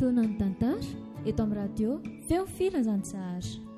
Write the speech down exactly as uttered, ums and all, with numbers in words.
fotoana ny tantara eto amin'ny radio feo filanzantsahary.